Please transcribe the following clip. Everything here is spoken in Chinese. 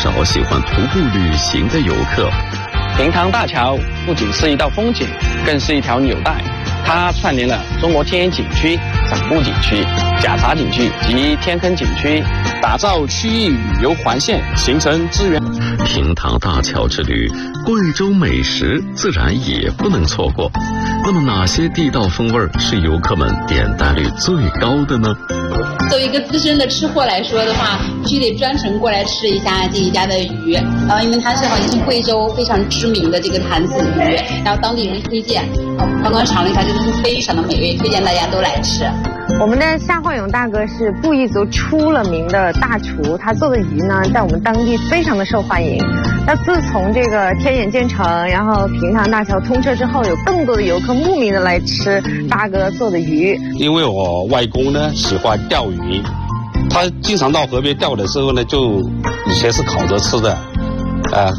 少喜欢徒步旅行的游客。 平塘大桥不仅是一道风景，更是一条纽带，它串联了中国天然景区、掌布景区、假茶景区及天坑景区，打造区域旅游环线，形成资源。 平塘大桥之旅，贵州美食自然也不能错过。那么哪些地道风味是游客们点单率最高的呢？ 作为一个资深的吃货来说的话，必须得专程过来吃一下这一家的鱼，因为它是好像是贵州非常知名的这个坛子鱼，然后当地人推荐，刚刚尝了一下，真的是非常的美味，推荐大家都来吃。 我们的夏焕勇大哥是布依族出了名的大厨，他做的鱼呢，在我们当地非常的受欢迎。那自从这个天眼建成，然后平塘大桥通车之后，有更多的游客慕名的来吃大哥做的鱼。 因为我外公呢喜欢钓鱼，他经常到河边钓的时候呢，就以前是烤着吃的，